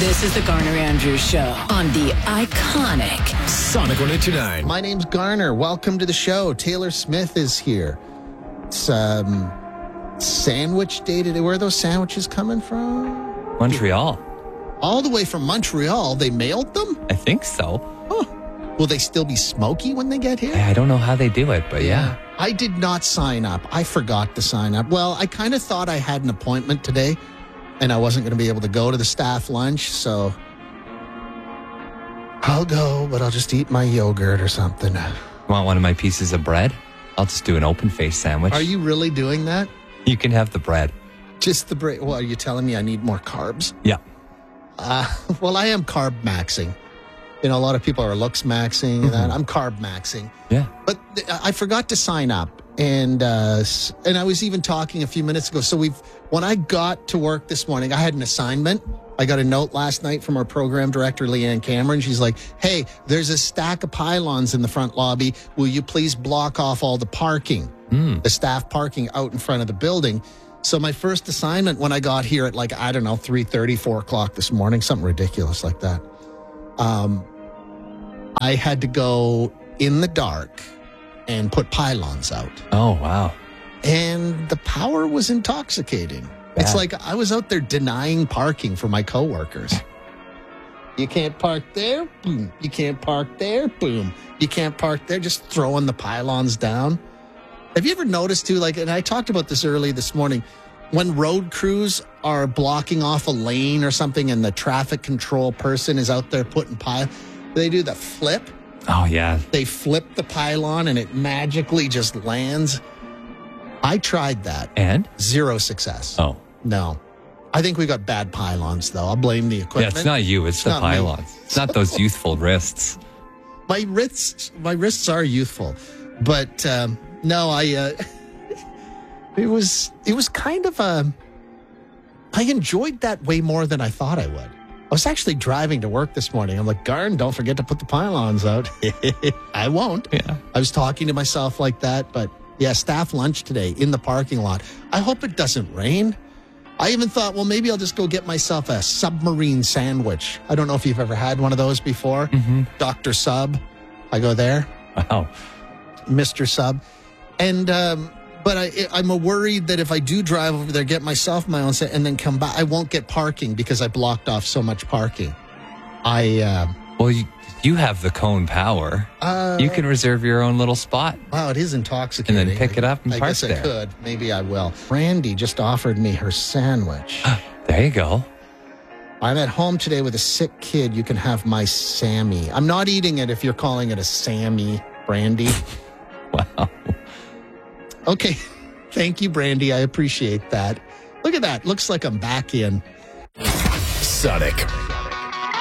This is the Garner Andrews Show on the iconic Sonic 102.9. My name's Garner. Welcome to the show. Taylor Smith is here. It's sandwich day today. Where are those sandwiches coming from? Montreal. All the way from Montreal. They mailed them? I think so. Huh. Will they still be smoky when they get here? I don't know how they do it, but yeah. I did not sign up. I forgot to sign up. Well, I kind of thought I had an appointment today, and I wasn't going to be able to go to the staff lunch, so I'll go, but I'll just eat my yogurt or something. Want one of my pieces of bread? I'll just do an open-faced sandwich. Are you really doing that? You can have the bread. Just the bread? Well, are you telling me I need more carbs? Yeah. Well, I am carb maxing. You know, a lot of people are looks maxing and that. I'm carb maxing. Yeah. But I forgot to sign up. And I was even talking a few minutes ago. So when I got to work this morning, I had an assignment. I got a note last night from our program director, Leanne Cameron. She's like, hey, there's a stack of pylons in the front lobby. Will you please block off all the parking, the staff parking out in front of the building? So my first assignment when I got here at 3:30, 4 o'clock this morning, something ridiculous like that. I had to go in the dark and put pylons out. Oh, wow. And the power was intoxicating. Yeah. It's like I was out there denying parking for my coworkers. You can't park there, boom. You can't park there, boom. You can't park there, just throwing the pylons down. Have you ever noticed too, and I talked about this early this morning, when road crews are blocking off a lane or something and the traffic control person is out there putting they do the flip. Oh, yeah. They flip the pylon and it magically just lands. I tried that. And? 0 success. Oh. No. I think we got bad pylons, though. I'll blame the equipment. Yeah, it's not you. It's the pylons. Me. It's not those youthful wrists. My wrists are youthful. But, no, it was kind of I enjoyed that way more than I thought I would. I was actually driving to work this morning. I'm like, Garn, don't forget to put the pylons out. I won't. Yeah. I was talking to myself like that, but yeah, staff lunch today in the parking lot. I hope it doesn't rain. I even thought, well, maybe I'll just go get myself a submarine sandwich. I don't know if you've ever had one of those before. Mm-hmm. Dr. Sub. I go there. Wow. Mr. Sub. And, but I'm worried that if I do drive over there, get myself my own set, and then come back, I won't get parking because I blocked off so much parking. Well, you have the cone power. You can reserve your own little spot. Wow, it is intoxicating. And then pick it up and park there. I guess I could. Maybe I will. Randy just offered me her sandwich. There you go. I'm at home today with a sick kid. You can have my Sammy. I'm not eating it if you're calling it a Sammy, Brandy. Wow. Okay. Thank you, Brandy. I appreciate that. Look at that. Looks like I'm back in. Sonic